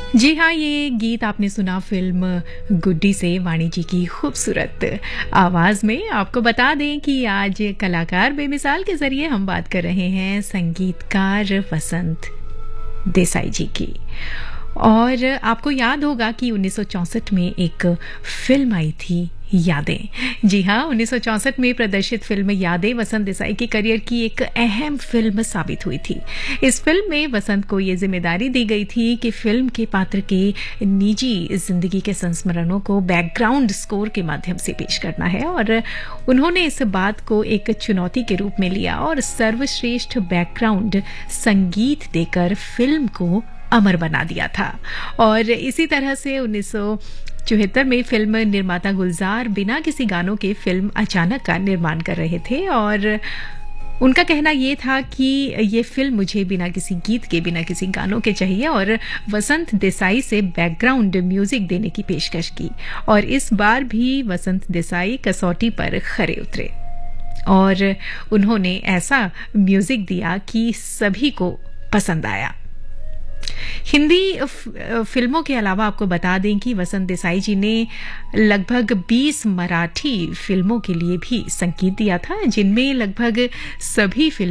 जी हाँ, ये गीत आपने सुना फिल्म गुड्डी से वाणी जी की खूबसूरत आवाज़ में। आपको बता दें कि आज कलाकार बेमिसाल के ज़रिए हम बात कर रहे हैं संगीतकार वसंत देसाई जी की। और आपको याद होगा कि 1964 में एक फिल्म आई थी यादें। जी हाँ, 1964 में प्रदर्शित फिल्म यादें वसंत देसाई के करियर की एक अहम फिल्म साबित हुई थी। इस फिल्म में वसंत को ये जिम्मेदारी दी गई थी कि फिल्म के पात्र के निजी जिंदगी के संस्मरणों को बैकग्राउंड स्कोर के माध्यम से पेश करना है, और उन्होंने इस बात को एक चुनौती के रूप में लिया और सर्वश्रेष्ठ बैकग्राउंड संगीत देकर फिल्म को अमर बना दिया था। और इसी तरह से 1974 में फिल्म निर्माता गुलजार बिना किसी गानों के फिल्म अचानक का निर्माण कर रहे थे, और उनका कहना ये था कि ये फिल्म मुझे बिना किसी गीत के, बिना किसी गानों के चाहिए, और वसंत देसाई से बैकग्राउंड म्यूजिक देने की पेशकश की। और इस बार भी वसंत देसाई कसौटी पर खरे उतरे और उन्होंने ऐसा म्यूजिक दिया कि सभी को पसंद आया। हिंदी फिल्मों के अलावा आपको बता दें कि वसंत देसाई जी ने लगभग 20 मराठी फिल्मों के लिए भी संगीत दिया था, जिनमें लगभग सभी फिल्म